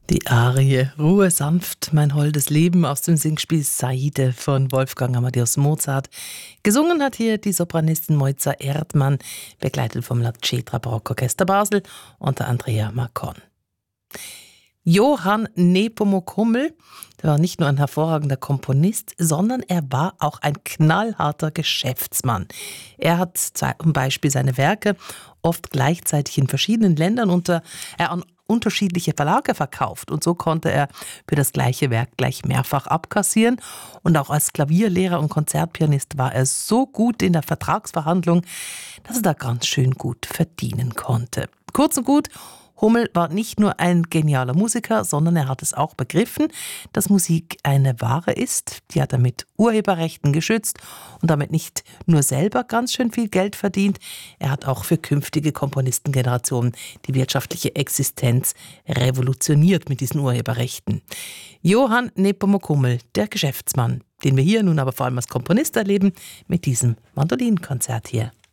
Die Arie Ruhe sanft, mein holdes Leben aus dem Singspiel Saide von Wolfgang Amadeus Mozart. Gesungen hat hier die Sopranistin Mojca Erdmann, begleitet vom La Cetra Barockorchester Basel unter Andrea Marcon. Johann Nepomuk Hummel, der war nicht nur ein hervorragender Komponist, sondern er war auch ein knallharter Geschäftsmann. Er hat zum Beispiel seine Werke oft gleichzeitig in verschiedenen Ländern an unterschiedliche Verlage verkauft und so konnte er für das gleiche Werk gleich mehrfach abkassieren. Und auch als Klavierlehrer und Konzertpianist war er so gut in der Vertragsverhandlung, dass er da ganz schön gut verdienen konnte. Kurz und gut, Hummel war nicht nur ein genialer Musiker, sondern er hat es auch begriffen, dass Musik eine Ware ist. Die hat er mit Urheberrechten geschützt und damit nicht nur selber ganz schön viel Geld verdient. Er hat auch für künftige Komponistengenerationen die wirtschaftliche Existenz revolutioniert mit diesen Urheberrechten. Johann Nepomuk Hummel, der Geschäftsmann, den wir hier nun aber vor allem als Komponist erleben, mit diesem Mandolinenkonzert hier.